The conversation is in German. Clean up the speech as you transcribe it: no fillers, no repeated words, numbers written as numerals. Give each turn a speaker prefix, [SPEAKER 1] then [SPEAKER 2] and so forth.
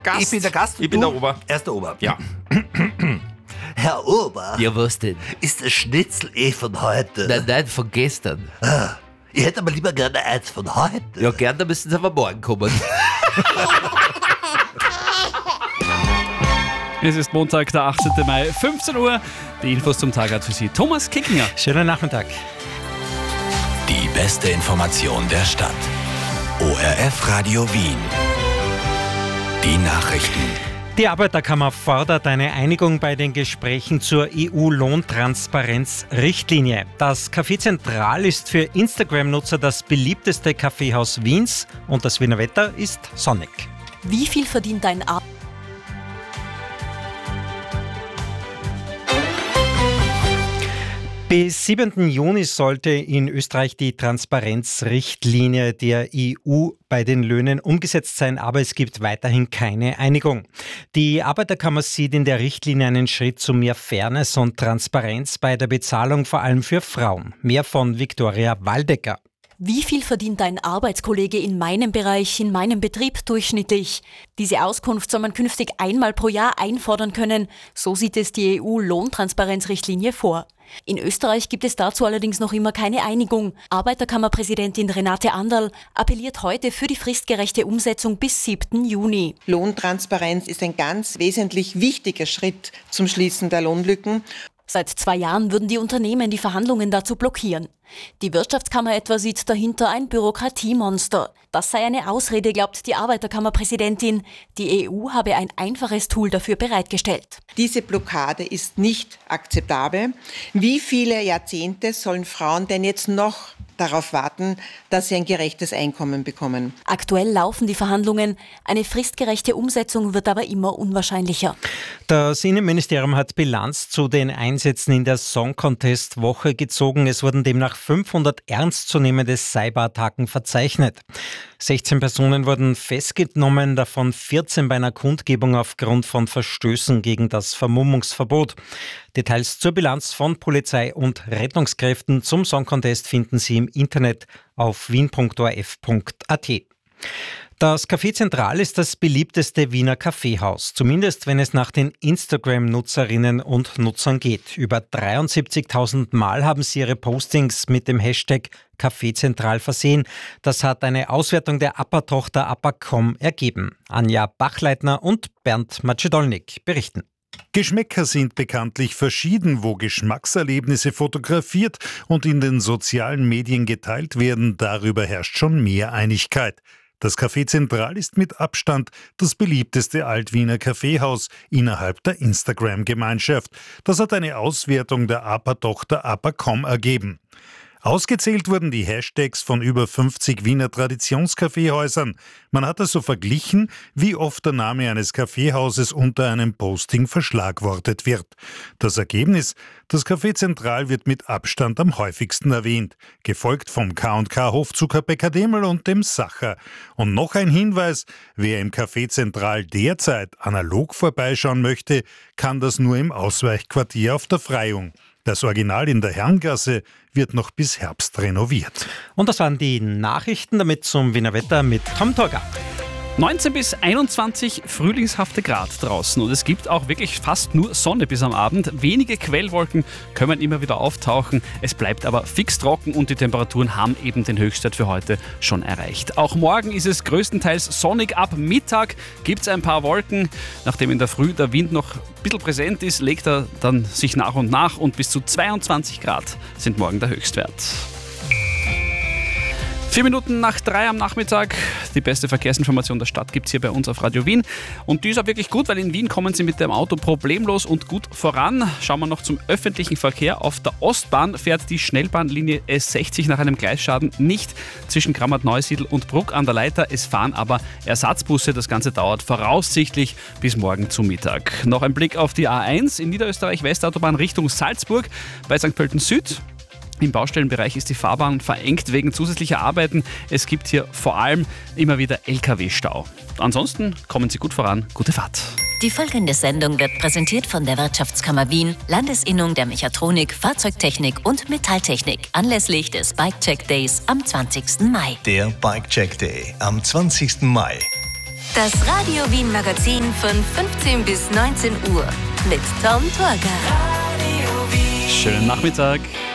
[SPEAKER 1] Gast.
[SPEAKER 2] Ich bin der Gast und
[SPEAKER 1] Ich bin
[SPEAKER 2] du?
[SPEAKER 1] der Ober.
[SPEAKER 2] Er ist der Ober.
[SPEAKER 1] Ja.
[SPEAKER 2] Herr Ober,
[SPEAKER 3] Ja, was denn?
[SPEAKER 2] ist das Schnitzel von heute?
[SPEAKER 3] Nein, von gestern.
[SPEAKER 2] Ich hätte aber lieber gerne eins von heute.
[SPEAKER 3] Ja, gern, da müssen sie aber morgen kommen.
[SPEAKER 4] Es ist Montag, der 18. Mai, 15 Uhr. Die Infos zum Tag hat für Sie Thomas Kickinger.
[SPEAKER 5] Schönen Nachmittag.
[SPEAKER 6] Die beste Information der Stadt. ORF Radio Wien. Die Nachrichten.
[SPEAKER 5] Die Arbeiterkammer fordert eine Einigung bei den Gesprächen zur EU-Lohntransparenz-Richtlinie. Das Café Zentral ist für Instagram-Nutzer das beliebteste Kaffeehaus Wiens und das Wiener Wetter ist sonnig.
[SPEAKER 7] Wie viel verdient dein Arbeiter?
[SPEAKER 5] Bis 7. Juni sollte in Österreich die Transparenzrichtlinie der EU bei den Löhnen umgesetzt sein, aber es gibt weiterhin keine Einigung. Die Arbeiterkammer sieht in der Richtlinie einen Schritt zu mehr Fairness und Transparenz bei der Bezahlung, vor allem für Frauen. Mehr von Viktoria Waldecker.
[SPEAKER 7] Wie viel verdient dein Arbeitskollege in meinem Bereich, in meinem Betrieb durchschnittlich? Diese Auskunft soll man künftig einmal pro Jahr einfordern können. So sieht es die EU-Lohntransparenzrichtlinie vor. In Österreich gibt es dazu allerdings noch immer keine Einigung. Arbeiterkammerpräsidentin Renate Anderl appelliert heute für die fristgerechte Umsetzung bis 7. Juni.
[SPEAKER 8] Lohntransparenz ist ein ganz wesentlich wichtiger Schritt zum Schließen der Lohnlücken.
[SPEAKER 7] Seit 2 Jahren würden die Unternehmen die Verhandlungen dazu blockieren. Die Wirtschaftskammer etwa sieht dahinter ein Bürokratiemonster. Das sei eine Ausrede, glaubt die Arbeiterkammerpräsidentin. Die EU habe ein einfaches Tool dafür bereitgestellt.
[SPEAKER 8] Diese Blockade ist nicht akzeptabel. Wie viele Jahrzehnte sollen Frauen denn jetzt noch darauf warten, dass sie ein gerechtes Einkommen bekommen?
[SPEAKER 7] Aktuell laufen die Verhandlungen. Eine fristgerechte Umsetzung wird aber immer unwahrscheinlicher.
[SPEAKER 5] Das Innenministerium hat Bilanz zu den Einsätzen in der Song Contest Woche gezogen. Es wurden demnach 500 ernstzunehmende Cyberattacken verzeichnet. 16 Personen wurden festgenommen, davon 14 bei einer Kundgebung aufgrund von Verstößen gegen das Vermummungsverbot. Details zur Bilanz von Polizei und Rettungskräften zum Song Contest finden Sie im Internet auf wien.orf.at. Das Café Zentral ist das beliebteste Wiener Kaffeehaus, zumindest wenn es nach den Instagram-Nutzerinnen und Nutzern geht. Über 73.000 Mal haben sie ihre Postings mit dem Hashtag Café Zentral versehen. Das hat eine Auswertung der APA-Tochter APA.com ergeben. Anja Bachleitner und Bernd Macedolnik berichten.
[SPEAKER 9] Geschmäcker sind bekanntlich verschieden, wo Geschmackserlebnisse fotografiert und in den sozialen Medien geteilt werden. Darüber herrscht schon mehr Einigkeit. Das Café Zentral ist mit Abstand das beliebteste Alt-Wiener Kaffeehaus innerhalb der Instagram-Gemeinschaft. Das hat eine Auswertung der APA-Tochter APA.com ergeben. Ausgezählt wurden die Hashtags von über 50 Wiener Traditionskaffeehäusern. Man hat also verglichen, wie oft der Name eines Kaffeehauses unter einem Posting verschlagwortet wird. Das Ergebnis: Das Café Zentral wird mit Abstand am häufigsten erwähnt, gefolgt vom K&K Hofzuckerbäcker Demel und dem Sacher. Und noch ein Hinweis: Wer im Café Zentral derzeit analog vorbeischauen möchte, kann das nur im Ausweichquartier auf der Freiung. Das Original in der Herrengasse wird noch bis Herbst renoviert.
[SPEAKER 5] Und das waren die Nachrichten, damit zum Wiener Wetter mit Tom Torger.
[SPEAKER 4] 19 bis 21 frühlingshafte Grad draußen und es gibt auch wirklich fast nur Sonne bis am Abend. Wenige Quellwolken können immer wieder auftauchen. Es bleibt aber fix trocken und die Temperaturen haben eben den Höchstwert für heute schon erreicht. Auch morgen ist es größtenteils sonnig. Ab Mittag gibt es ein paar Wolken. Nachdem in der Früh der Wind noch ein bisschen präsent ist, legt er dann sich nach und nach und bis zu 22 Grad sind morgen der Höchstwert. 4 Minuten nach 3 am Nachmittag. Die beste Verkehrsinformation der Stadt gibt es hier bei uns auf Radio Wien. Und die ist auch wirklich gut, weil in Wien kommen Sie mit dem Auto problemlos und gut voran. Schauen wir noch zum öffentlichen Verkehr. Auf der Ostbahn fährt die Schnellbahnlinie S60 nach einem Gleisschaden nicht zwischen Grammat-Neusiedl und Bruck an der Leiter. Es fahren aber Ersatzbusse. Das Ganze dauert voraussichtlich bis morgen zu Mittag. Noch ein Blick auf die A1 in Niederösterreich, Westautobahn Richtung Salzburg bei St. Pölten Süd. Im Baustellenbereich ist die Fahrbahn verengt wegen zusätzlicher Arbeiten. Es gibt hier vor allem immer wieder LKW-Stau. Ansonsten kommen Sie gut voran. Gute Fahrt.
[SPEAKER 10] Die folgende Sendung wird präsentiert von der Wirtschaftskammer Wien, Landesinnung der Mechatronik, Fahrzeugtechnik und Metalltechnik, anlässlich des Bike Check Days am 20. Mai.
[SPEAKER 6] Der Bike Check Day am 20. Mai.
[SPEAKER 10] Das Radio Wien Magazin von 15 bis 19 Uhr mit Tom Torgau.
[SPEAKER 4] Schönen Nachmittag.